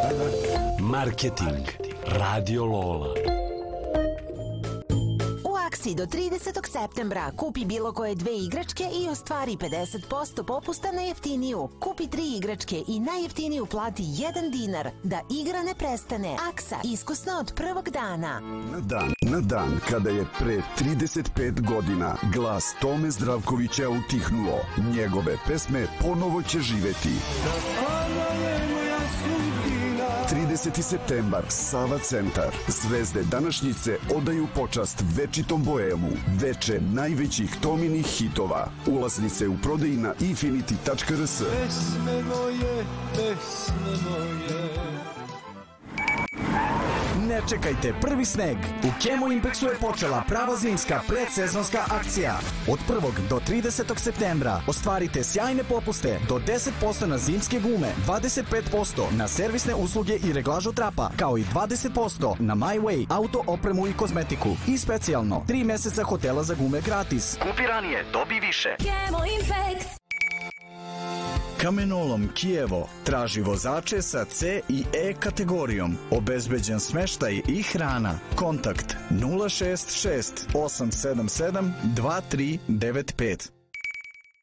Marketing. Radio Lola. Do 30. septembra kupi bilo koje 2 igračke i ostvari 50% popusta na jeftiniju. Kupi 3 igračke i najjeftiniju plati 1 dinar. Da igra ne prestane. Aksa, iskusno od prvog dana. Na dan kada je pre 35 godina glas Tome Zdravkovića utihnuo, njegove pesme ponovo će živeti. 30. septembar, Sava centar. Zvezde današnjice odaju počast večitom boemu, veče najvećih Tominih hitova. Ulaznice u prodaji na infinity.rs. Pesme moje. Ne čekajte prvi sneg. U Chemo Impexu je počela prava zimska predsezonska akcija. Od 1. do 30. septembra ostvarite sjajne popuste do 10% na zimske gume, 25% na servisne usluge i reglažu trapa, kao i 20% na My Way, auto, opremu i kozmetiku. I specijalno 3 meseca hotela za gume gratis. Kupi ranije, dobi više. Chemo Impex. Kamenolom Kijevo traži vozače sa C i E kategorijom. Obezbeđen smeštaj i hrana. Kontakt 066 877 2395.